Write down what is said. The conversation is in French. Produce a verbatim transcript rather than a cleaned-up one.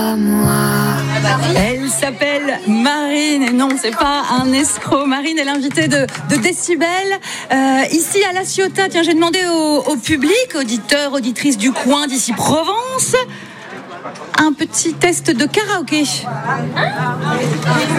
Elle s'appelle Marine et non, c'est pas un escroc. Marine est l'invitée de, de Décibel euh, ici à La Ciotat. Tiens, j'ai demandé au, au public, auditeurs, auditrices du coin d'ici Provence, un petit test de karaoké.